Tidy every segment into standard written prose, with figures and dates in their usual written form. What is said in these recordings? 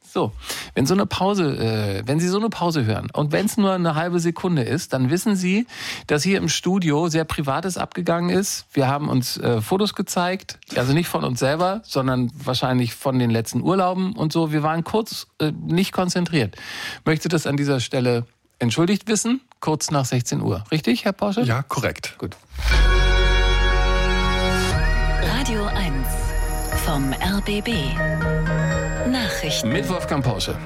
So, wenn Sie so eine Pause hören und wenn es nur eine halbe Sekunde ist, dann wissen Sie, dass hier im Studio sehr Privates abgegangen ist. Wir haben uns Fotos gezeigt, also nicht von uns selber, sondern wahrscheinlich von den letzten Urlauben und so. Wir waren kurz nicht konzentriert. Möchte das an dieser Stelle entschuldigt wissen, kurz nach 16 Uhr. Richtig, Herr Porsche? Ja, korrekt. Gut. Radio 1 vom RBB. Nachrichten. Mit Wolfgang Porsche.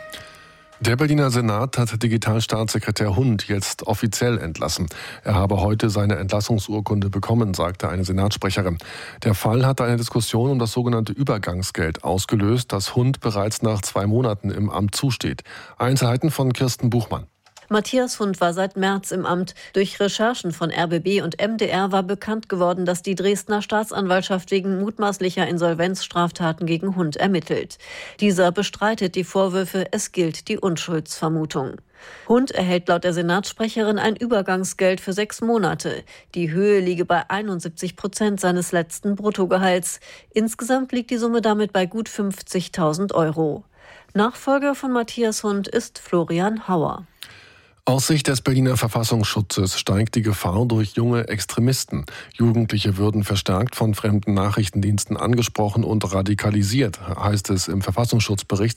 Der Berliner Senat hat Digitalstaatssekretär Hund jetzt offiziell entlassen. Er habe heute seine Entlassungsurkunde bekommen, sagte eine Senatssprecherin. Der Fall hatte eine Diskussion um das sogenannte Übergangsgeld ausgelöst, das Hund bereits nach 2 Monaten im Amt zusteht. Einzelheiten von Kirsten Buchmann. Matthias Hund war seit März im Amt. Durch Recherchen von RBB und MDR war bekannt geworden, dass die Dresdner Staatsanwaltschaft wegen mutmaßlicher Insolvenzstraftaten gegen Hund ermittelt. Dieser bestreitet die Vorwürfe, es gilt die Unschuldsvermutung. Hund erhält laut der Senatssprecherin ein Übergangsgeld für 6 Monate. Die Höhe liege bei 71% seines letzten Bruttogehalts. Insgesamt liegt die Summe damit bei gut 50.000 €. Nachfolger von Matthias Hund ist Florian Hauer. Aus Sicht des Berliner Verfassungsschutzes steigt die Gefahr durch junge Extremisten. Jugendliche würden verstärkt von fremden Nachrichtendiensten angesprochen und radikalisiert, heißt es im Verfassungsschutzbericht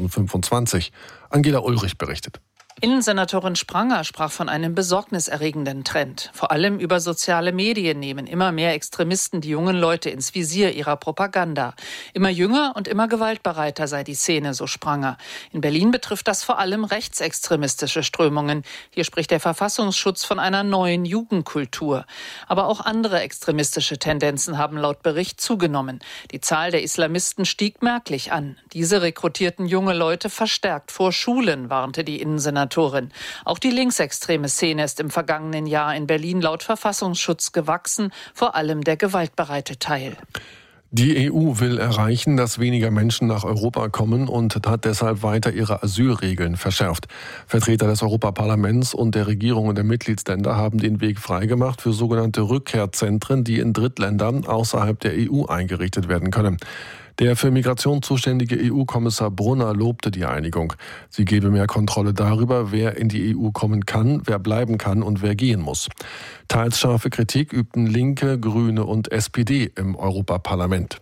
2025. Angela Ulrich berichtet. Innensenatorin Spranger sprach von einem besorgniserregenden Trend. Vor allem über soziale Medien nehmen immer mehr Extremisten die jungen Leute ins Visier ihrer Propaganda. Immer jünger und immer gewaltbereiter sei die Szene, so Spranger. In Berlin betrifft das vor allem rechtsextremistische Strömungen. Hier spricht der Verfassungsschutz von einer neuen Jugendkultur. Aber auch andere extremistische Tendenzen haben laut Bericht zugenommen. Die Zahl der Islamisten stieg merklich an. Diese rekrutierten junge Leute verstärkt vor Schulen, warnte die Innensenatorin. Auch die linksextreme Szene ist im vergangenen Jahr in Berlin laut Verfassungsschutz gewachsen, vor allem der gewaltbereite Teil. Die EU will erreichen, dass weniger Menschen nach Europa kommen und hat deshalb weiter ihre Asylregeln verschärft. Vertreter des Europaparlaments und der Regierungen der Mitgliedsländer haben den Weg freigemacht für sogenannte Rückkehrzentren, die in Drittländern außerhalb der EU eingerichtet werden können. Der für Migration zuständige EU-Kommissar Brunner lobte die Einigung. Sie gebe mehr Kontrolle darüber, wer in die EU kommen kann, wer bleiben kann und wer gehen muss. Teils scharfe Kritik übten Linke, Grüne und SPD im Europaparlament.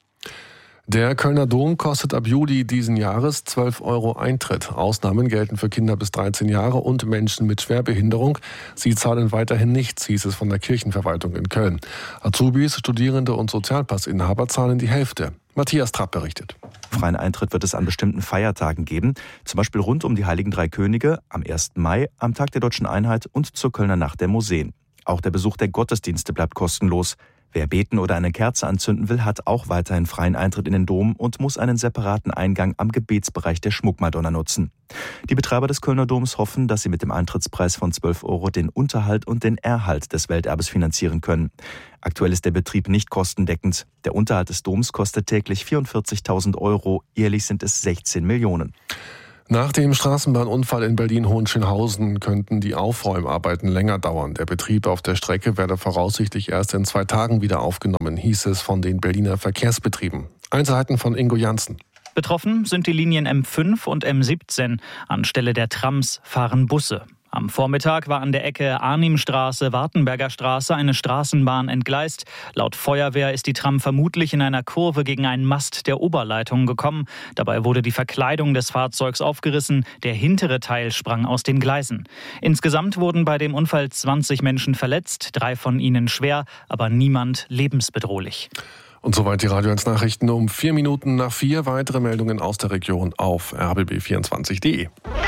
Der Kölner Dom kostet ab Juli diesen Jahres 12 € Eintritt. Ausnahmen gelten für Kinder bis 13 Jahre und Menschen mit Schwerbehinderung. Sie zahlen weiterhin nichts, hieß es von der Kirchenverwaltung in Köln. Azubis, Studierende und Sozialpassinhaber zahlen die Hälfte. Matthias Trapp berichtet. Freien Eintritt wird es an bestimmten Feiertagen geben, zum Beispiel rund um die Heiligen Drei Könige, am 1. Mai, am Tag der Deutschen Einheit und zur Kölner Nacht der Museen. Auch der Besuch der Gottesdienste bleibt kostenlos. Wer beten oder eine Kerze anzünden will, hat auch weiterhin freien Eintritt in den Dom und muss einen separaten Eingang am Gebetsbereich der Schmuckmadonna nutzen. Die Betreiber des Kölner Doms hoffen, dass sie mit dem Eintrittspreis von 12 € den Unterhalt und den Erhalt des Welterbes finanzieren können. Aktuell ist der Betrieb nicht kostendeckend. Der Unterhalt des Doms kostet täglich 44.000 €, jährlich sind es 16 Millionen. Nach dem Straßenbahnunfall in Berlin-Hohenschönhausen könnten die Aufräumarbeiten länger dauern. Der Betrieb auf der Strecke werde voraussichtlich erst in 2 Tagen wieder aufgenommen, hieß es von den Berliner Verkehrsbetrieben. Einzelheiten von Ingo Janssen. Betroffen sind die Linien M5 und M17. Anstelle der Trams fahren Busse. Am Vormittag war an der Ecke Arnimstraße-Wartenberger Straße eine Straßenbahn entgleist. Laut Feuerwehr ist die Tram vermutlich in einer Kurve gegen einen Mast der Oberleitung gekommen. Dabei wurde die Verkleidung des Fahrzeugs aufgerissen. Der hintere Teil sprang aus den Gleisen. Insgesamt wurden bei dem Unfall 20 Menschen verletzt, 3 von ihnen schwer, aber niemand lebensbedrohlich. Und soweit die Radio 1 Nachrichten um 4 Minuten nach 4. Weitere Meldungen aus der Region auf rbb24.de.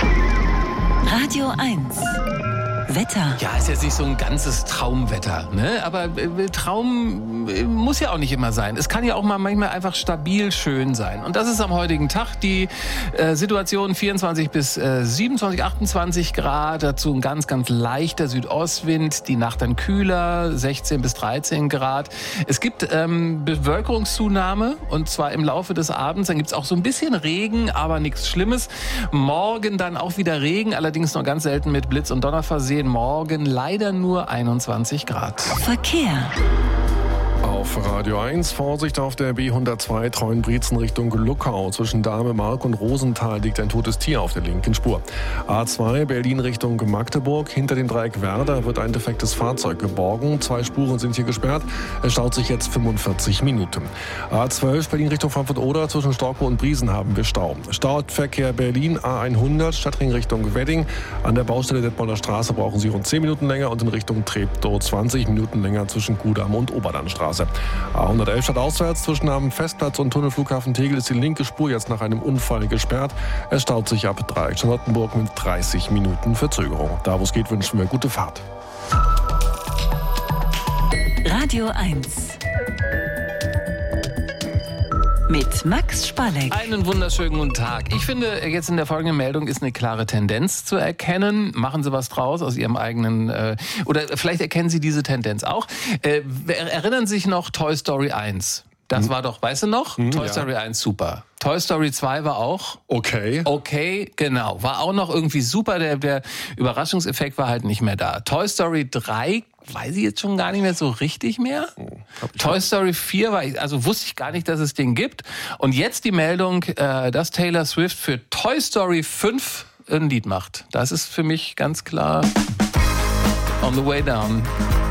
Radio 1. Wetter. Ja, ist jetzt nicht so ein ganzes Traumwetter, ne? Aber Traum muss ja auch nicht immer sein. Es kann ja auch mal manchmal einfach stabil schön sein. Und das ist am heutigen Tag die Situation 24 bis 27, 28 Grad. Dazu ein ganz, ganz leichter Südostwind. Die Nacht dann kühler, 16 bis 13 Grad. Es gibt Bevölkerungszunahme und zwar im Laufe des Abends. Dann gibt es auch so ein bisschen Regen, aber nichts Schlimmes. Morgen dann auch wieder Regen, allerdings nur ganz selten mit Blitz und Donner versehen. Morgen leider nur 21 Grad. Verkehr. Auf auf Radio 1. Vorsicht auf der B102 Treuenbrietzen Richtung Luckau. Zwischen Dahme-Mark und Rosenthal liegt ein totes Tier auf der linken Spur. A2 Berlin Richtung Magdeburg. Hinter dem Dreieck Werder wird ein defektes Fahrzeug geborgen. 2 Spuren sind hier gesperrt. Es staut sich jetzt 45 Minuten. A12 Berlin Richtung Frankfurt-Oder. Zwischen Storkow und Briesen haben wir Stau. Stauverkehr Berlin A100 Stadtring Richtung Wedding. An der Baustelle Detmolder Straße brauchen Sie rund 10 Minuten länger und in Richtung Treptow 20 Minuten länger zwischen Kudamm und Oberlandstraße. A111 stadtauswärts zwischen am Festplatz und Tunnelflughafen Tegel ist die linke Spur jetzt nach einem Unfall gesperrt. Es staut sich ab Dreieck Charlottenburg mit 30 Minuten Verzögerung. Da wo es geht, wünschen wir gute Fahrt. Radio 1 mit Max Spalleck. Einen wunderschönen guten Tag. Ich finde, jetzt in der folgenden Meldung ist eine klare Tendenz zu erkennen. Machen Sie was draus aus Ihrem eigenen... oder vielleicht erkennen Sie diese Tendenz auch. Erinnern Sie sich noch Toy Story 1? Das war doch, weißt du noch? Toy Story 1, super. Toy Story 2 war auch... Okay, genau. War auch noch irgendwie super. Der Überraschungseffekt war halt nicht mehr da. Toy Story 3... weiß ich jetzt schon gar nicht mehr so richtig mehr. Toy Story 4 wusste ich gar nicht, dass es den gibt. Und jetzt die Meldung, dass Taylor Swift für Toy Story 5 ein Lied macht. Das ist für mich ganz klar on the way down.